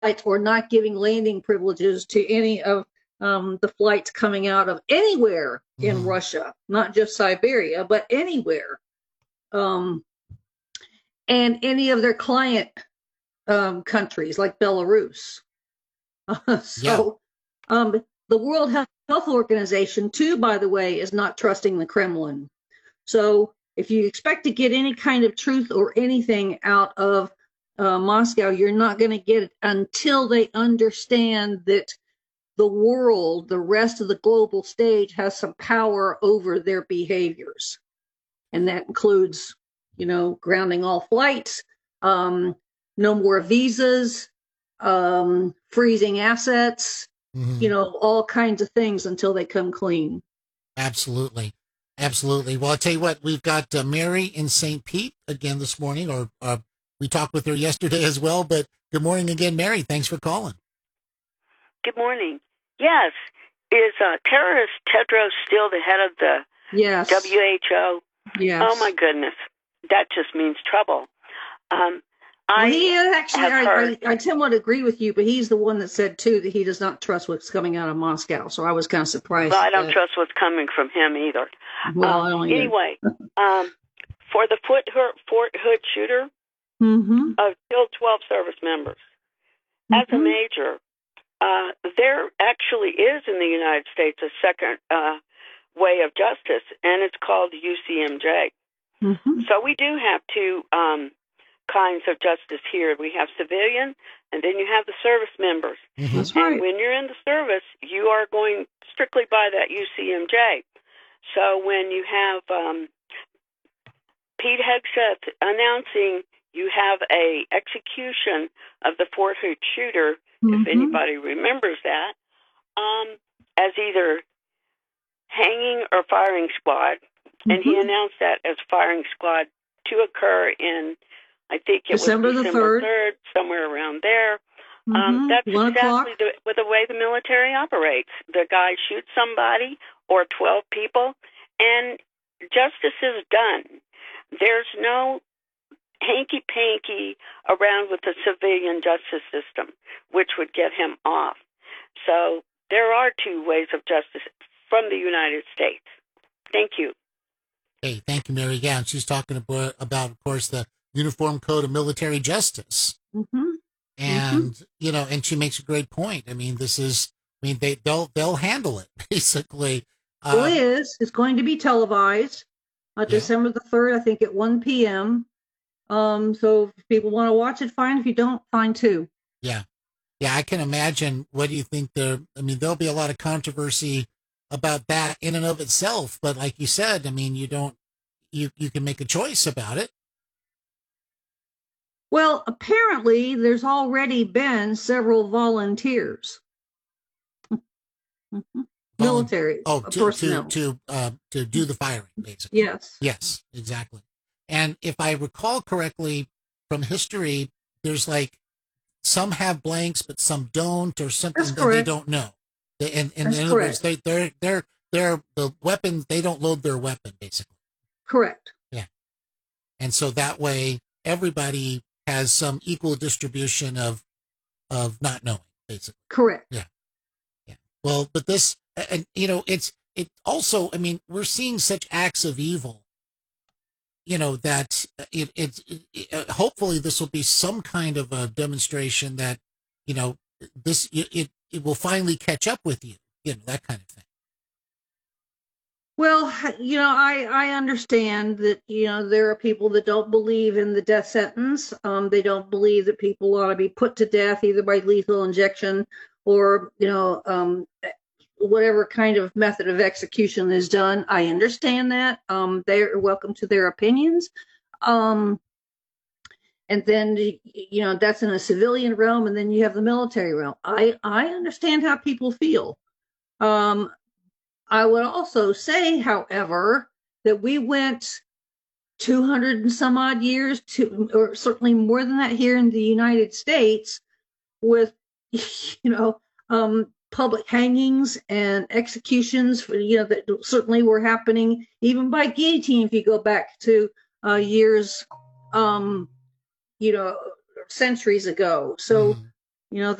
or not giving landing privileges to any of the flights coming out of anywhere in Russia, not just Siberia, but anywhere, and any of their client countries like Belarus. The World Health Organization, too, by the way, is not trusting the Kremlin. So if you expect to get any kind of truth or anything out of Moscow, you're not going to get it until they understand that the world, the rest of the global stage, has some power over their behaviors. And that includes, grounding all flights, no more visas, freezing assets, all kinds of things until they come clean. Absolutely. Absolutely. Well, I'll tell you what, we've got Mary in St. Pete again this morning, or we talked with her yesterday as well, but good morning again, Mary. Thanks for calling. Good morning. Yes. Is terrorist Tedros still the head of the WHO? Yes. Oh, my goodness. That just means trouble. He is actually, I somewhat agree with you, but he's the one that said, too, that he does not trust what's coming out of Moscow. So I was kind of surprised. Well, I don't trust what's coming from him either. Well, anyway, for the Fort Hood shooter, killed 12 service members. As a major, there actually is in the United States a second way of justice, and it's called UCMJ. So we do have two kinds of justice here. We have civilian, and then you have the service members. That's right. And when you're in the service, you are going strictly by that UCMJ. So when you have Pete Hegseth announcing you have a execution of the Fort Hood shooter, if anybody remembers that, as either hanging or firing squad, and he announced that as firing squad to occur in, I think it December was December 3rd, somewhere around there. That's exactly the way the military operates. The guy shoots somebody or 12 people, and justice is done. There's no hanky-panky around with the civilian justice system, which would get him off. So there are two ways of justice from the United States. Thank you. Hey, thank you, Mary. Yeah, and she's talking about, of course, the Uniform Code of Military Justice. And, and she makes a great point. I mean, they'll handle it, basically. It's going to be televised December the 3rd, I think at 1 p.m. So if people want to watch it, fine. If you don't, fine too. Yeah. Yeah, I can imagine. What do you think there'll be a lot of controversy about that in and of itself. But like you said, I mean, you can make a choice about it. Well, apparently there's already been several volunteers. Military personnel. To do the firing, basically. Yes, exactly. And if I recall correctly from history, there's like some have blanks, but some don't, or something that they don't know. In other words, they're the weapons. They don't load their weapon, basically. Correct. Yeah. And so that way, everybody has some equal distribution of not knowing, basically. Correct. Yeah. Yeah. Well, but this, and it also, I mean, we're seeing such acts of evil, that hopefully this will be some kind of a demonstration that, it will finally catch up with you, that kind of thing. Well, I understand that, there are people that don't believe in the death sentence. They don't believe that people ought to be put to death either by lethal injection or, whatever kind of method of execution is done. I understand that. They're welcome to their opinions. And then, that's in a civilian realm, and then you have the military realm. I understand how people feel. I would also say, however, that we went 200 and some odd years or certainly more than that here in the United States with, public hangings and executions, that certainly were happening even by guillotine if you go back to years, centuries ago. So You know,